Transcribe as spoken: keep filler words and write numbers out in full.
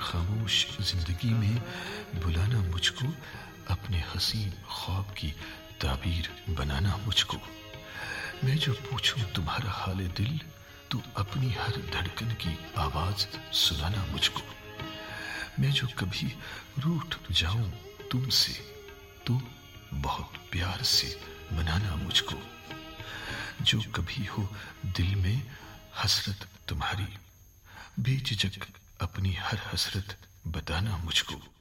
खामोश जिंदगी में बुलाना मुझको, अपने हसीन ख्वाब की ताबीर बनाना मुझको। मैं जो पूछूं तुम्हारा हाले दिल, तो अपनी हर धड़कन की आवाज सुनाना मुझको। मैं जो कभी रूठ जाऊं तुमसे, तो बहुत प्यार से मनाना मुझको। जो कभी हो दिल में हसरत तुम्हारी, बेझिझक अपनी हर हसरत बताना मुझको।